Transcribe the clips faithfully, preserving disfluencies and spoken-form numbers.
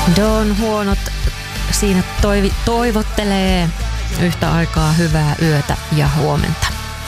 Don Huonot siinä toivi, toivottelee yhtä aikaa hyvää yötä ja huomenta.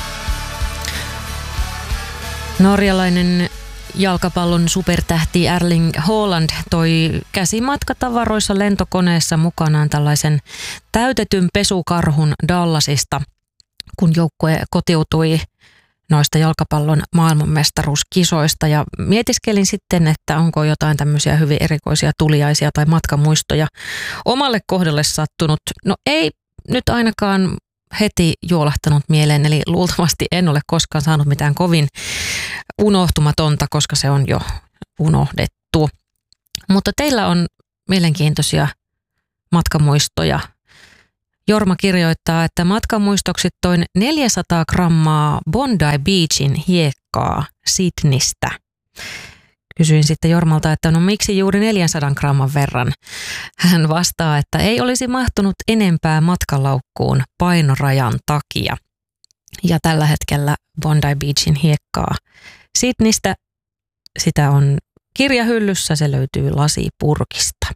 Norjalainen jalkapallon supertähti Erling Haaland toi käsimatkatavaroissa lentokoneessa mukanaan tällaisen täytetyn pesukarhun Dallasista, kun joukkue kotiutui noista jalkapallon maailmanmestaruuskisoista, ja mietiskelin sitten, että onko jotain tämmöisiä hyvin erikoisia tuliaisia tai matkamuistoja omalle kohdalle sattunut. No ei nyt ainakaan heti juolahtanut mieleen, eli luultavasti en ole koskaan saanut mitään kovin unohtumatonta, koska se on jo unohdettu. Mutta teillä on mielenkiintoisia matkamuistoja. Jorma kirjoittaa, että matkamuistoksi toin neljäsataa grammaa Bondi Beachin hiekkaa Sydneystä. Kysyin sitten Jormalta, että no miksi juuri neljänsadan gramman verran? Hän vastaa, että ei olisi mahtunut enempää matkalaukkuun painorajan takia. Ja tällä hetkellä Bondi Beachin hiekkaa Sydneystä, sitä on kirjahyllyssä, se löytyy lasipurkista.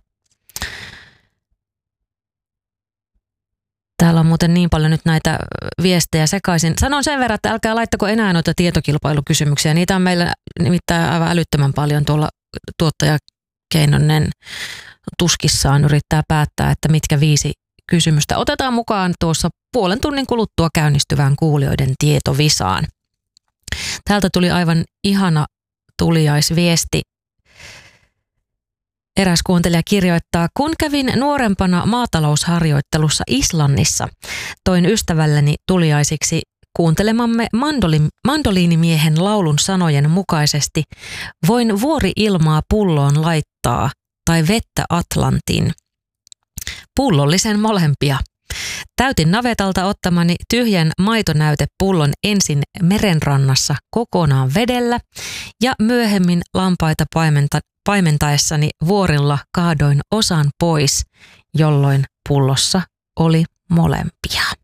Täällä on muuten niin paljon nyt näitä viestejä sekaisin. Sanon sen verran, että älkää laittako enää noita tietokilpailukysymyksiä. Niitä on meillä nimittäin aivan älyttömän paljon tuolla tuottaja Keinonen tuskissaan yrittää päättää, että mitkä viisi kysymystä otetaan mukaan tuossa puolen tunnin kuluttua käynnistyvään kuulijoiden tietovisaan. Täältä tuli aivan ihana tuliaisviesti. Eräs kuuntelija kirjoittaa, kun kävin nuorempana maatalousharjoittelussa Islannissa, toin ystävälleni tuliaisiksi kuuntelemamme mandoli, mandoliinimiehen laulun sanojen mukaisesti, voin vuori-ilmaa pulloon laittaa tai vettä Atlantin. Pullollisen molempia. Täytin navetalta ottamani tyhjän maitonäytepullon ensin merenrannassa kokonaan vedellä ja myöhemmin lampaita paimenta, paimentaessani vuorilla kaadoin osan pois, jolloin pullossa oli molempia.